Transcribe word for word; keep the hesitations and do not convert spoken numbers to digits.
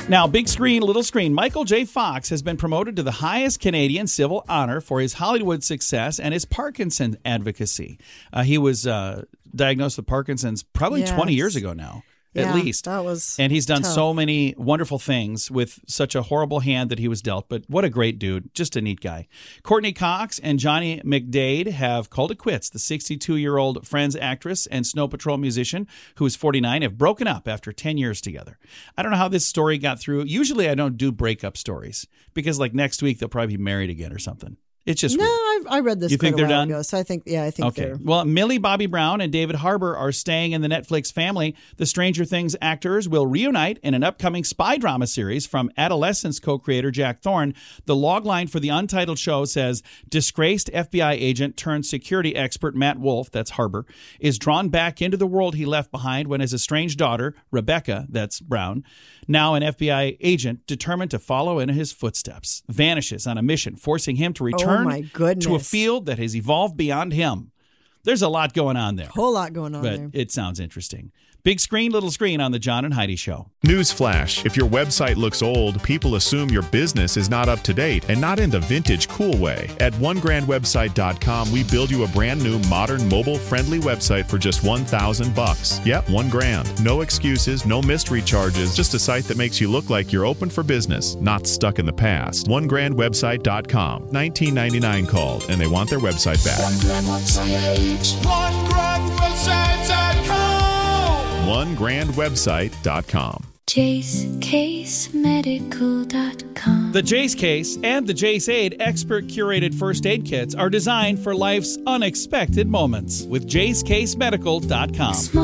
Now, big screen, little screen, Michael J. Fox has been promoted to the highest Canadian civil honor for his Hollywood success and his Parkinson advocacy. Uh, he was uh, diagnosed with Parkinson's probably yes. twenty years ago now. Yeah, at least. That was and he's done tough. so many wonderful things with such a horrible hand that he was dealt. But what a great dude. Just a neat guy. Courtney Cox and Johnny McDade have called it quits. The sixty-two-year-old Friends actress and Snow Patrol musician, who is forty-nine, have broken up after ten years together. I don't know how this story got through. Usually I don't do breakup stories because like next week they'll probably be married again or something. It's just no. weird. I've, I read this. You quite think a they're while done? Ago, so I think, yeah, I think okay. they're. Well, Millie Bobby Brown and David Harbour are staying in the Netflix family. The Stranger Things actors will reunite in an upcoming spy drama series from Adolescence co-creator Jack Thorne. The logline for the untitled show says, disgraced F B I agent turned security expert Matt Wolf, that's Harbour, is drawn back into the world he left behind when his estranged daughter, Rebecca, that's Brown, now an F B I agent determined to follow in his footsteps, vanishes on a mission, forcing him to return oh my goodness. to a field that has evolved beyond him. There's a lot going on there. Whole lot going on but there. It sounds interesting. Big screen, little screen on the John and Heidi Show. Newsflash, if your website looks old, people assume your business is not up to date and not in the vintage cool way. At one grand website dot com, we build you a brand new, modern, mobile-friendly website for just one thousand bucks. Yep, one grand. No excuses, no mystery charges, just a site that makes you look like you're open for business, not stuck in the past. one grand website dot com. nineteen ninety-nine called, and they want their website back. one grand website. one grand website dot com. one grand website dot com. Jace Case Medical dot com. The Jace Case and the Jace Aid expert curated first aid kits are designed for life's unexpected moments with Jace Case Medical dot com.